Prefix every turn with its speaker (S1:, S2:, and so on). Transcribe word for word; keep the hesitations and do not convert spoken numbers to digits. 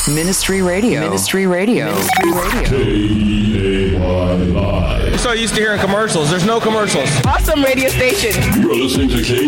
S1: Ministry Radio. Ministry Radio. Ministry Radio.
S2: K E A Y Live.
S3: I'm so used to hearing commercials. There's no commercials.
S4: Awesome radio station.
S2: You're listening to K